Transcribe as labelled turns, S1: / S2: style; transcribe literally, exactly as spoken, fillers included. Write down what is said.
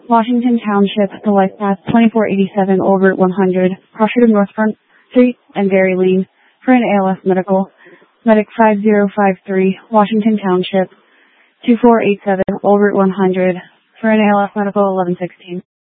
S1: Washington Township, the Life Path, twenty-four eighty-seven Old Route one hundred, Crusher to North Front Street and Berry Lane, for an A L S medical. Medic five zero five three, Washington Township, two four eight seven Old Route one hundred, for an A L S medical eleven sixteen.